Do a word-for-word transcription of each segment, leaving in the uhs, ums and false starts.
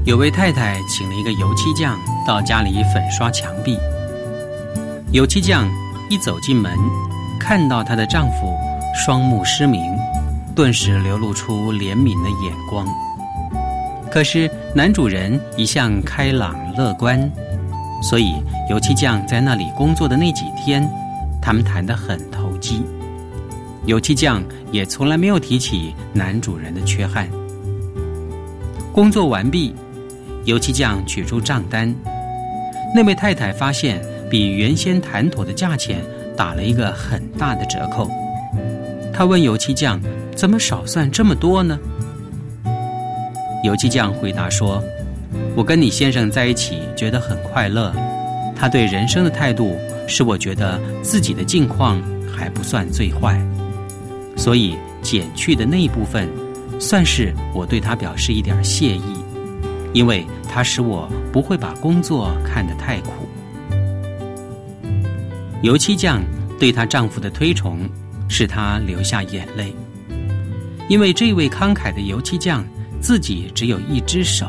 有位太太请了一个油漆匠到家里粉刷墙壁。油漆匠一走进门，看到她的丈夫双目失明，顿时流露出怜悯的眼光。可是男主人一向开朗乐观，所以油漆匠在那里工作的那几天，他们谈得很投机。油漆匠也从来没有提起男主人的缺憾。工作完毕，油漆匠取出账单，那位太太发现比原先谈妥的价钱打了一个很大的折扣。她问油漆匠，怎么少算这么多呢？油漆匠回答说，我跟你先生在一起觉得很快乐，他对人生的态度使我觉得自己的境况还不算最坏，所以减去的那一部分算是我对他表示一点谢意，因为它使我不会把工作看得太苦。油漆匠对她丈夫的推崇使她流下眼泪，因为这位慷慨的油漆匠自己只有一只手。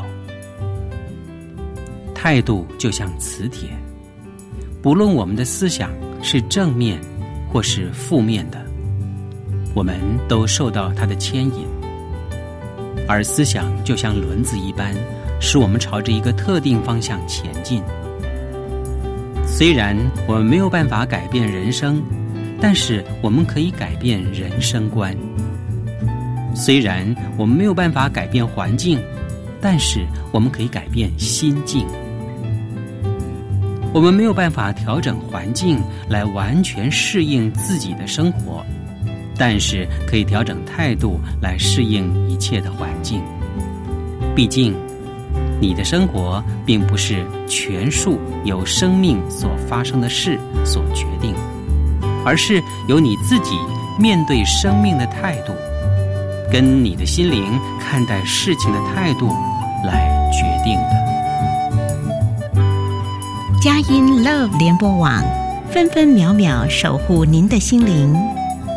态度就像磁铁，不论我们的思想是正面或是负面的，我们都受到它的牵引。而思想就像轮子一般，使我们朝着一个特定方向前进。虽然我们没有办法改变人生，但是我们可以改变人生观。虽然我们没有办法改变环境，但是我们可以改变心境。我们没有办法调整环境来完全适应自己的生活，但是可以调整态度来适应一切的环境。毕竟你的生活并不是全数由生命所发生的事所决定，而是由你自己面对生命的态度跟你的心灵看待事情的态度来决定的。 佳音 Love 联播网，分分秒秒守护您的心灵。